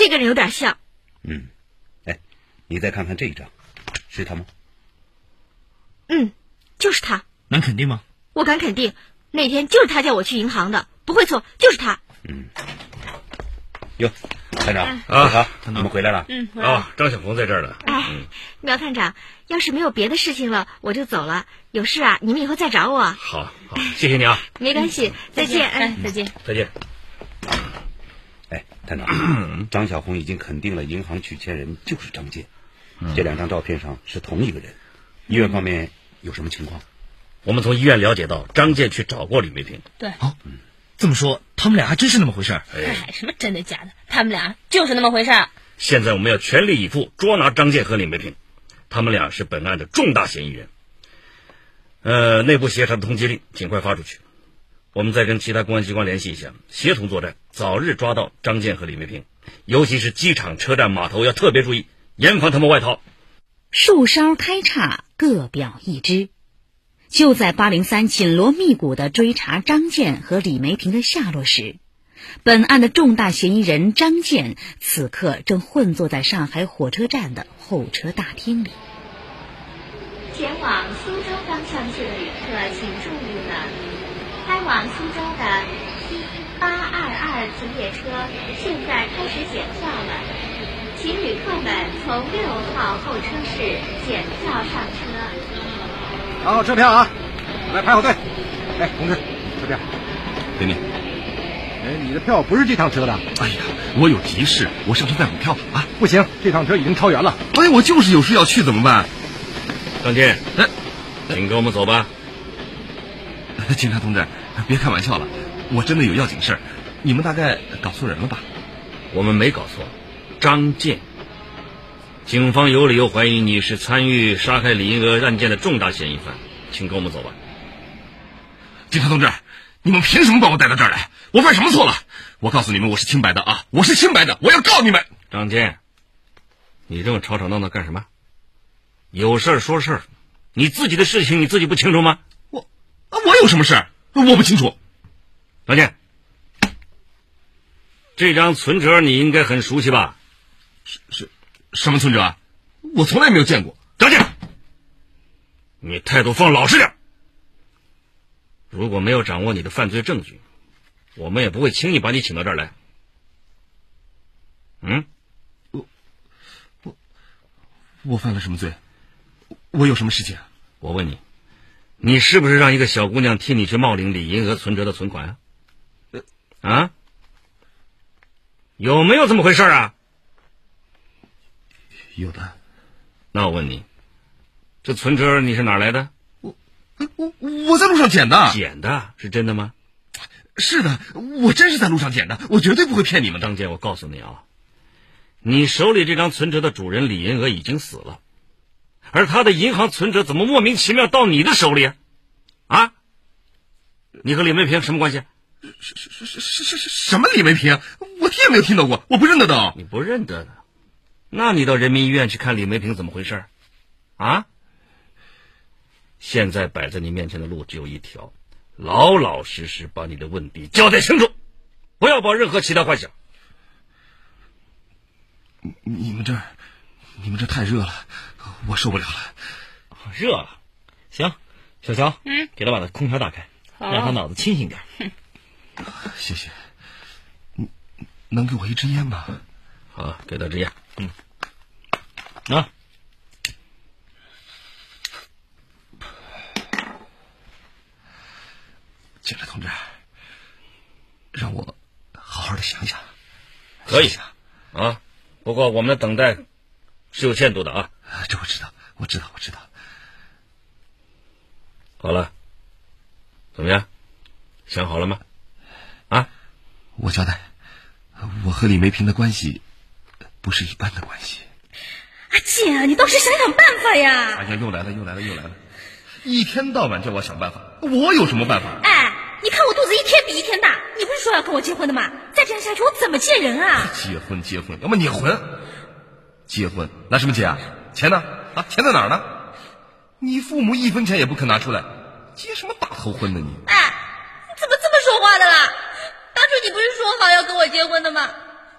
这个人有点像。 哎，你再看看这一张，是他吗？ 就是他。 能肯定吗？ 我敢肯定，那天就是他叫我去银行的，不会错，就是他。 哟，探长好，你们回来了。 张小红在这儿呢。 苗探长，要是没有别的事情了，我就走了。有事啊，你们以后再找我。 好，谢谢你啊。 没关系，再见。 再见。再见。 哎，探长，张小红已经肯定了银行取钱人就是张健，这2张照片上是同一个人。医院方面有什么情况？ 我们从医院了解到，张健去找过李梅萍。 对。 这么说，他们俩还真是那么回事。 什么真的假的？他们俩就是那么回事。 现在我们要全力以赴捉拿张健和李梅萍，他们俩是本案的重大嫌疑人。内部协查的通缉令尽快发出去，我们再跟其他公安机关联系一下，协同作战，早日抓到张健和李梅萍。尤其是机场、车站、码头要特别注意，严防他们外逃。 树梢开叉，各表一枝。就在803紧锣密鼓地追查张健和李梅萍的下落时，本案的重大嫌疑人张健此刻正混坐在上海火车站的候车大厅里。 前往苏州方向去的旅客请注意了，开往苏州的 T822 次列车现在开始检票了，请旅客们从6号候车室检票上车。 好，车票啊，来排好队。哎，同志，车票给你。 哎，你的票不是这趟车的。 哎呀，我有急事，我上车再补票啊。 不行，这趟车已经超员了。 哎，我就是有事要去，怎么办？ 张健，请跟我们走吧。 警察同志，别开玩笑了，我真的有要紧事儿，你们大概搞错人了吧？ 我们没搞错，张健。警方有理由怀疑你是参与杀害李银娥案件的重大嫌疑犯，请跟我们走吧。 警察同志，你们凭什么把我带到这儿来？我犯什么错了？我告诉你们，我是清白的啊，我是清白的，我要告你们。 张健，你这么吵吵闹闹干什么？有事儿说事儿，你自己的事情你自己不清楚吗？ 我有什么事？我不清楚。 张健，这张存折你应该很熟悉吧？ 是什么存折啊？我从来没有见过。 张健，你态度放老实点。如果没有掌握你的犯罪证据，我们也不会轻易把你请到这儿来。 我犯了什么罪？我有什么事情？ 我问你，你是不是让一个小姑娘替你去冒领李银娥存折的存款啊？有没有这么回事啊？ 有的。 那我问你，这存折你是哪儿来的？ 我在路上捡的。 捡的是真的吗？ 是的，我真是在路上捡的，我绝对不会骗你们的。 张健，我告诉你啊，你手里这张存折的主人李银娥已经死了，而他的银行存折怎么莫名其妙到你的手里啊？你和李梅萍什么关系？ 什么李梅萍？我听也没有听到过，我不认得的。 你不认得的，那你到人民医院去看李梅萍怎么回事啊？现在摆在你面前的路只有一条，老老实实把你的问题交代清楚，不要抱任何其他幻想。 你们这太热了，我受不了了。 热了，行，小乔，给他把那空调打开，让他脑子清醒点。 谢谢。你能给我一支烟吗？ 好，给他支烟。 啊。 警察同志，让我好好的想想。 可以啊，不过我们的等待是有限度的啊。 这我知道。 好了，怎么样？想好了吗？啊？ 我交代，我和李梅萍的关系不是一般的关系。 阿姐，你倒是想想办法呀！ 哎呀，又来了！一天到晚叫我想办法，我有什么办法？ 哎，你看我肚子一天比一天大，你不是说要跟我结婚的吗？再这样下去我怎么见人啊？ 结婚，要么你混。结婚拿什么结啊？钱呢？钱在哪儿呢？你父母1分钱也不肯拿出来，结什么大头婚呢你？ 哎，你怎么这么说话的啦？当初你不是说好要跟我结婚的吗？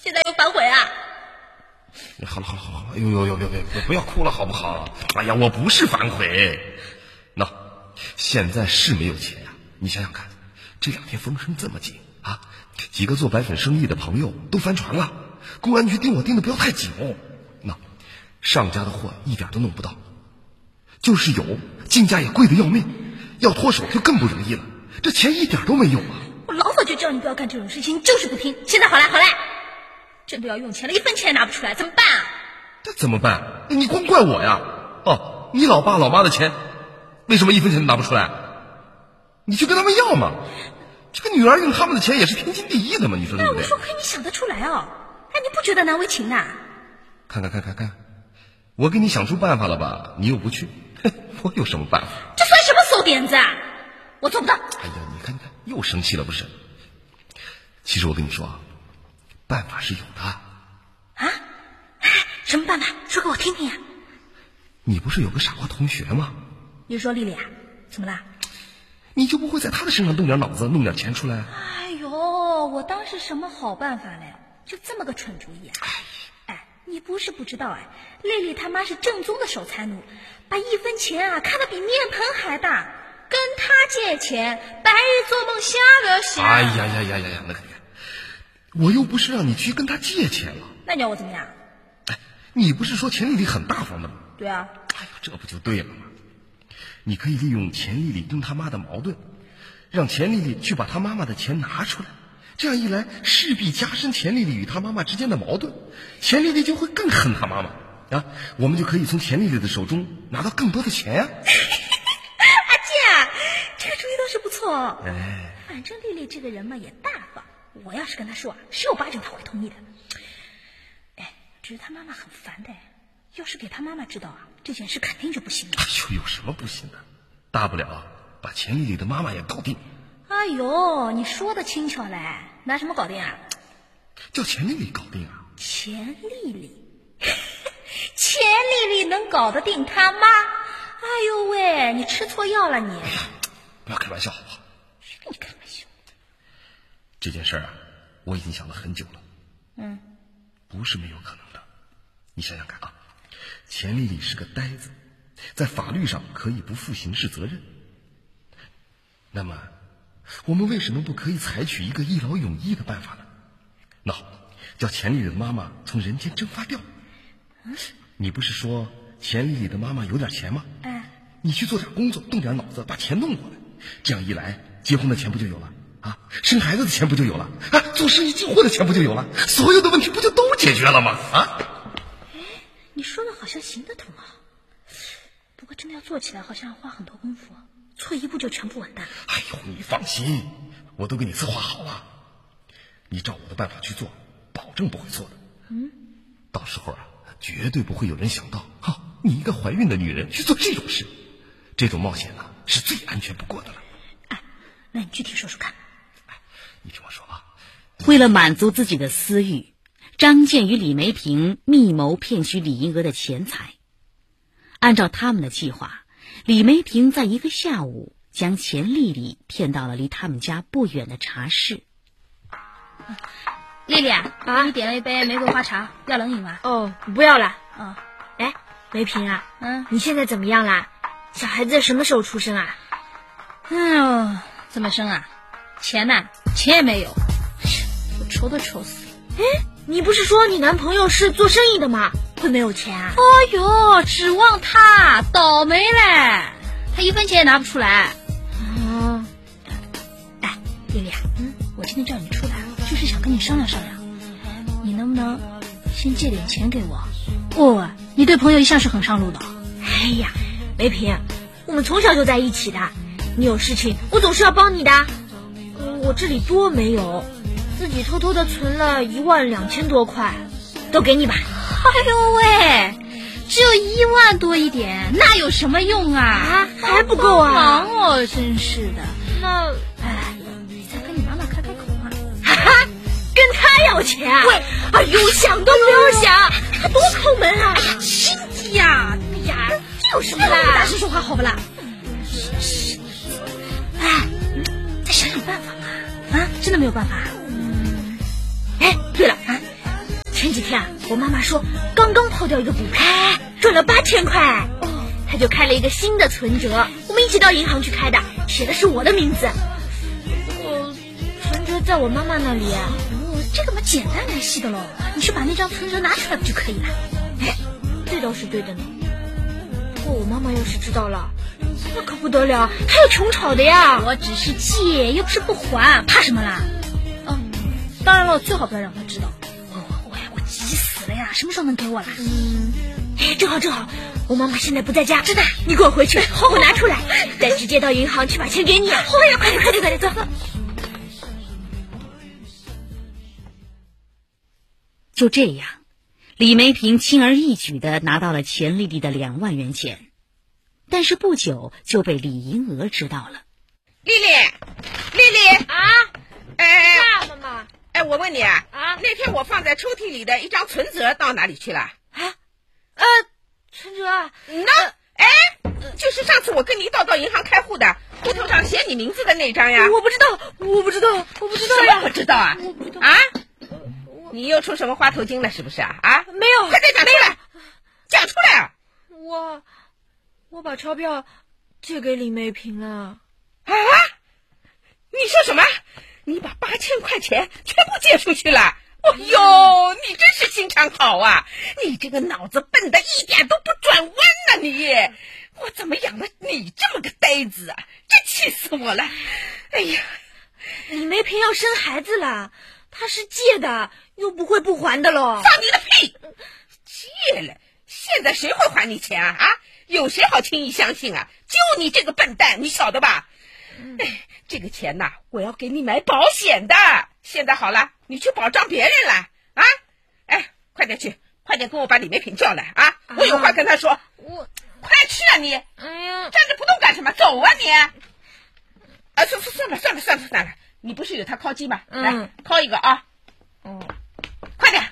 现在又反悔啊？ 好了，哎呦，不要哭了好不好？哎呀，我不是反悔。那现在是没有钱呀，你想想看，这2天风声这么紧啊，几个做白粉生意的朋友都翻船了，公安局盯我盯的不要太紧哦。那上家的货一点都弄不到，就是有，进价也贵得要命，要脱手就更不容易了，这钱一点都没有啊。 我老早就叫你不要干这种事情，你就是不听。现在好了，真的要用钱了，1分钱也拿不出来，怎么办啊？ 这怎么办？你光怪我呀？哦，你老爸老妈的钱为什么1分钱都拿不出来？你去跟他们要嘛，这个女儿用他们的钱也是天经地义的嘛，你说对不对？ 我说亏你想得出来哦，哎，你不觉得难为情呐？ 看，我给你想出办法了吧？你又不去，我有什么办法？ 这算什么馊点子啊？我做不到。 哎呀，你看又生气了不是？其实我跟你说，办法是有的。 啊？什么办法？说给我听听呀。 你不是有个傻瓜同学吗？ 你说丽丽啊？怎么啦？ 你就不会在他的身上动点脑子，弄点钱出来？ 哎呦，我当是什么好办法嘞？就这么个蠢主意啊！哎，你不是不知道哎，丽丽他妈是正宗的守财奴，把1分钱啊看得比面盆还大，跟他借钱，白日做梦瞎了想。 哎呀，那个，我又不是让你去跟他借钱了。 那你要我怎么样？ 哎，你不是说钱丽丽很大方的吗？ 对啊。 哎呦，这不就对了吗？你可以利用钱丽丽跟他妈的矛盾，让钱丽丽去把他妈妈的钱拿出来，这样一来势必加深钱丽丽与他妈妈之间的矛盾，钱丽丽就会更恨他妈妈啊，我们就可以从钱丽丽的手中拿到更多的钱呀。 阿健，这个主意倒是不错。 哎， 反正丽丽这个人嘛也大方，我要是跟她说10有8九她会同意的。哎，只是她妈妈很烦的，要是给她妈妈知道啊，这件事肯定就不行了。 哎呦，有什么不行的？大不了把钱丽丽的妈妈也搞定。 哎呦，你说的轻巧嘞，拿什么搞定啊？ 叫钱丽丽搞定啊。 钱丽丽钱丽丽能搞得定他妈？哎呦喂，你吃错药了你！ 哎呀，不要开玩笑好不好？ 谁跟你开玩笑？ 这件事啊，我已经想了很久了。不是没有可能的。你想想看啊，钱丽丽是个呆子，在法律上可以不负刑事责任。那么，我们为什么不可以采取一个一劳永逸的办法呢？那好，叫钱丽丽的妈妈从人间蒸发掉。你不是说钱丽丽的妈妈有点钱吗？你去做点工作，动点脑子，把钱弄过来，这样一来，结婚的钱不就有了啊？生孩子的钱不就有了啊？做生意进货的钱不就有了？所有的问题不就都解决了吗？啊？ 你说的好像行得通啊，不过真的要做起来，好像要花很多功夫，错一步就全部完蛋。 哎呦，你放心，我都给你策划好了，你照我的办法去做，保证不会错的。到时候啊，绝对不会有人想到你一个怀孕的女人去做这种事，这种冒险啊是最安全不过的了。 那你具体说说看。 你听我说啊， 为了满足自己的私欲，张健与李梅萍密谋骗取李银娥的钱财。按照他们的计划，李梅萍在一个下午将钱丽丽骗到了离他们家不远的茶室。 丽丽啊，你点了一杯玫瑰花茶，要冷饮吗？ 哦，不要了。 哎， 梅萍啊，你现在怎么样啦？小孩子什么时候出生啊？ 怎么生啊？钱呢？钱也没有，我愁都愁死了。 你不是说你男朋友是做生意的吗？会没有钱啊？ 哎呦，指望他倒霉嘞，他1分钱也拿不出来。哎，丽丽啊，我今天叫你出来，就是想跟你商量商量，你能不能先借点钱给我？你对朋友一向是很上路的。 哎呀，梅萍，我们从小就在一起的，你有事情我总是要帮你的。我这里多没有，自己偷偷的存了12000多块，都给你吧。 哎呦喂，只有1万多一点，那有什么用啊？ 还不够啊！ 忙哦，真是的。 那你再跟你妈妈开口嘛。 跟他要钱啊？喂，哎呦，想都不要想，他多抠门啊！ 心机呀！哎呀，这有什么啦？大声说话好不啦？再想想办法嘛。真的没有办法？ 对了前几天啊，我妈妈说刚刚抛掉一个股票，赚了8000块。她就开了一个新的存折，我们一起到银行去开的，写的是我的名字。存折在我妈妈那里。 这个嘛简单来细的喽，你去把那张存折拿出来不就可以了？ 这倒是对的呢。不过我妈妈要是知道了，那可不得了，她要穷吵的呀。 我只是借，又不是不还，怕什么啦？当然了，最好不要让她知道。我急死了呀，什么时候能给我啦？ 正好，我妈妈现在不在家，真的，你跟我回去，我拿出来，再直接到银行去把钱给你。 好呀，快点，走。 就这样，李梅萍轻而易举地拿到了钱丽丽的2万元钱，但是不久就被李银娥知道了。 丽丽啊，妈妈， 我问你啊，那天我放在抽屉里的一张存折到哪里去了？ 存折就是上次我跟你到银行开户的，户头上写你名字的那张呀。 我不知道呀。 什么不知道啊？ 我不知道啊？你又出什么花头精了是不是啊？ 没有， 快点讲出来，讲出来啊！ 我把钞票借给李梅萍了。 啊？你说什么？你把8000块钱全部借出去了？哎呦，你真是心肠好啊！你这个脑子笨的一点都不转弯呐你！我怎么养了你这么个呆子啊？真气死我了！哎呀， 李梅萍要生孩子了，她是借的，又不会不还的喽。 放你的屁！借了，现在谁会还你钱啊？有谁好轻易相信啊？就你这个笨蛋，你晓得吧？这个钱呐，我要给你买保险的。现在好了，你去保障别人了啊！快点去，快点跟我把李梅萍叫来啊！我有话跟她说。快去啊你！站着不动干什么？走啊你！算了，你不是有他敲击吗？来敲一个啊！快点！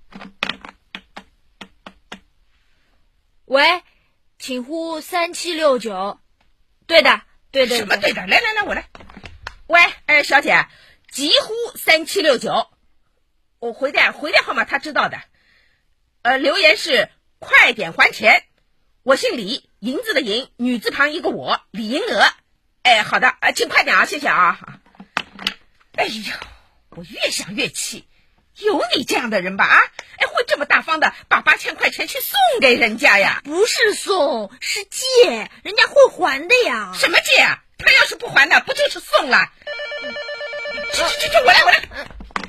喂，请呼3769。对的。 什么对的？来，我来。喂，小姐，急呼3769。我回电号码他知道的。留言是快点还钱。我姓李，银子的银，女字旁一个我，李银娥。好的，请快点啊，谢谢啊。哎呀，我越想越气，有你这样的人吧啊！会这么大方的把8000块钱去送给人家呀？ 不是送，是借，人家会还的呀。 什么借啊？他要是不还的，不就是送了？这，我来。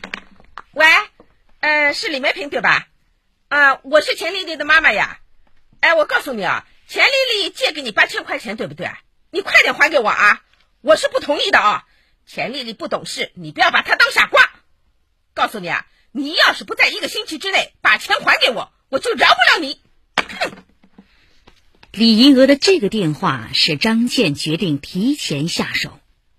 喂，是李梅萍对吧？我是钱丽丽的妈妈呀。我告诉你啊，钱丽丽借给你8000块钱，对不对？你快点还给我啊！我是不同意的啊！钱丽丽不懂事，你不要把她当傻瓜。告诉你啊，你要是不在1个星期之内把钱还给我，我就饶不了你。 李银娥的这个电话使张健决定提前下手。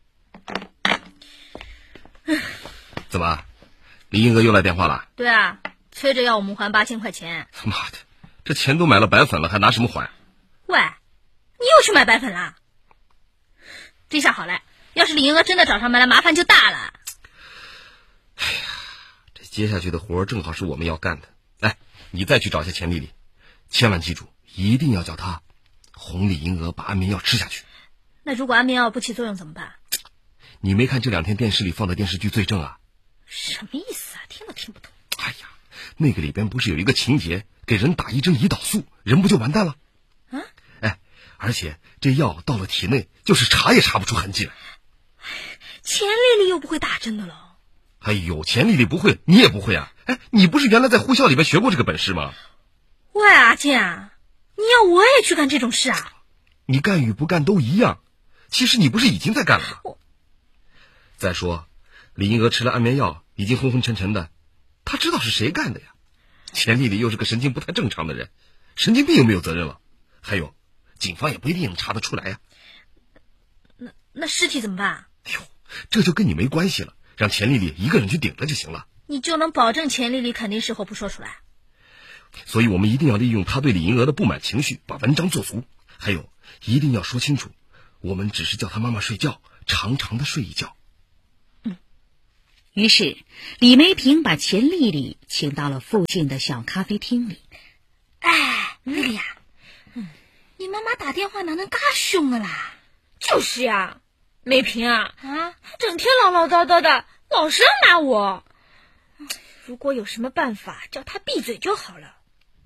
怎么，李银娥又来电话了？ 对啊，催着要我们还8000块钱。 妈的，这钱都买了白粉了，还拿什么还？ 喂，你又去买白粉啦？这下好了，要是李银娥真的找上门来，麻烦就大了。 哎呀，这接下去的活正好是我们要干的。你再去找一下钱丽丽，千万记住，一定要叫她哄李银娥把安眠药吃下去。 那如果安眠药不起作用怎么办？ 你没看这2天电视里放的电视剧《罪证》啊？ 什么意思啊？听都听不懂。 哎呀，那个里边不是有一个情节，给人打一针胰岛素，人不就完蛋了？而且这药到了体内，就是查也查不出痕迹来。 钱丽丽又不会打针的喽。 哎呦，钱丽丽不会，你也不会啊？你不是原来在护校里边学过这个本事吗？ 喂，阿健，你要我也去干这种事啊？ 你干与不干都一样。其实你不是已经在干了吗？再说，李银娥吃了安眠药，已经昏昏沉沉的，她知道是谁干的呀。钱丽丽又是个神经不太正常的人，神经病又没有责任了。还有，警方也不一定能查得出来呀。 那尸体怎么办？ 哎呦，这就跟你没关系了，让钱丽丽一个人去顶了就行了。 你就能保证钱丽丽肯定事后不说出来？ 所以我们一定要利用她对李银娥的不满情绪，把文章做足。还有，一定要说清楚，我们只是叫她妈妈睡觉，长长的睡一觉。 于是李梅萍把钱丽丽请到了附近的小咖啡厅里。 哎，丽丽呀，你妈妈打电话哪能嘎凶啊啦？ 就是呀，梅萍啊，她整天唠唠叨叨的，老是要骂我。如果有什么办法叫她闭嘴就好了。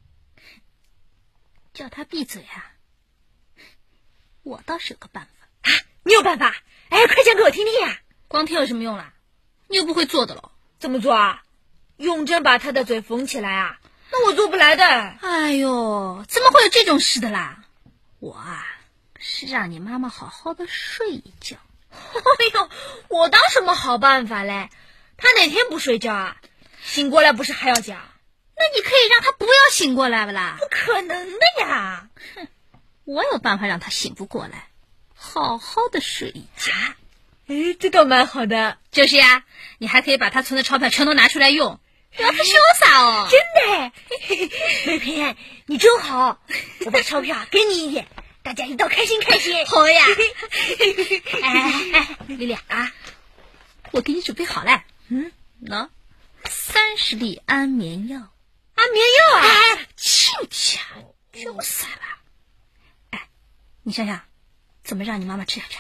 叫她闭嘴啊？我倒是有个办法。 啊，你有办法？哎，快讲给我听听呀！ 光听有什么用啦？你又不会做的喽。 怎么做啊？用针把她的嘴缝起来啊？那我做不来的。 哎呦，怎么会有这种事的啦？我啊，是让你妈妈好好的睡一觉。 哎呦，我当什么好办法嘞？她哪天不睡觉啊？醒过来不是还要讲？ 那你可以让她不要醒过来不啦？ 不可能的呀！ 哼，我有办法让她醒不过来，好好的睡一觉。 哎，这倒蛮好的。 就是呀，你还可以把她存的钞票全都拿出来用，要她潇洒哦。 真的，梅萍，你真好。我把钞票给你一点，大家一道开心开心。 好呀。哎，丽丽啊，我给你准备好了。喏，30粒安眠药。 安眠药啊？ 哎，轻点，给我撒了。哎，你想想，怎么让你妈妈吃下去？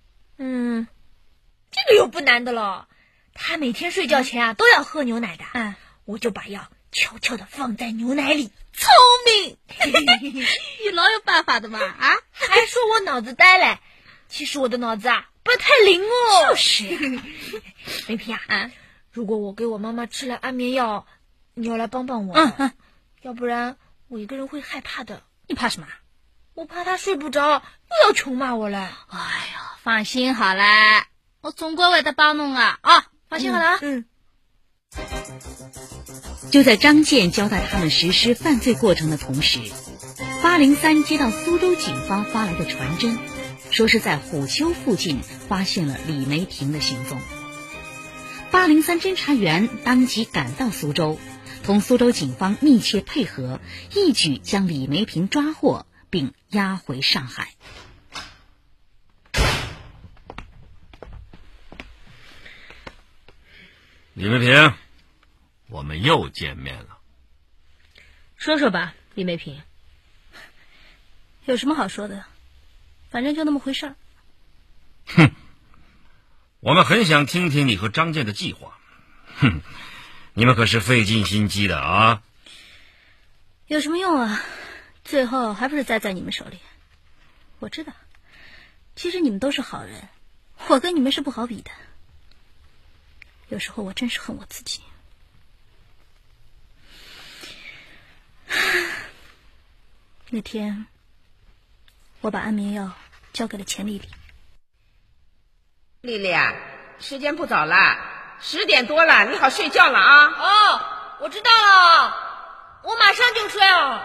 这个又不难的了。她每天睡觉前啊都要喝牛奶的。我就把药悄悄地放在牛奶里。 聪明，你老有办法的嘛啊！ 还说我脑子呆嘞，其实我的脑子啊不太灵哦。 就是呀， 梅萍啊，如果我给我妈妈吃了安眠药，你要来帮帮我。要不然我一个人会害怕的。 你怕什么？ 我怕她睡不着，又要穷骂我了。 哎呀，放心好了，我总归会得帮侬啊！放心好了啊。 就在张健交代他们实施犯罪过程的同时，803接到苏州警方发来的传真，说是在虎丘附近发现了李梅萍的行踪。803侦查员当即赶到苏州，同苏州警方密切配合，一举将李梅萍抓获并押回上海。 李梅萍，我们又见面了。 说说吧，李梅萍。 有什么好说的？反正就那么回事儿。 我们很想听听你和张健的计划。你们可是费尽心机的啊。 有什么用啊？最后还不是栽在你们手里。我知道，其实你们都是好人，我跟你们是不好比的。有时候我真是恨我自己。那天我把安眠药交给了钱丽丽。 丽丽啊，时间不早了，10点多了，你好睡觉了啊。 我知道了，我马上就睡哦。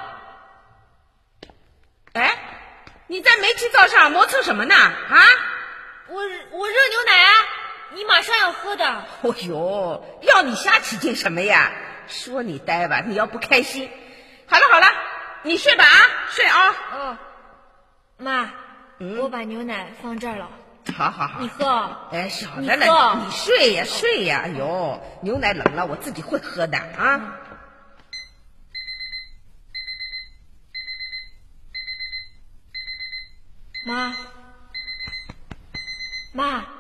哎，你在煤气灶上磨蹭什么呢？啊？ 我热牛奶啊，你马上要喝的。 哦呦，要你瞎起劲什么呀？说你呆吧，你要不开心。好了，你睡吧啊，睡啊。 妈，我把牛奶放这儿了。 好， 你喝。 哎，小的了，你睡呀。哎呦，牛奶冷了，我自己会喝的啊。 妈，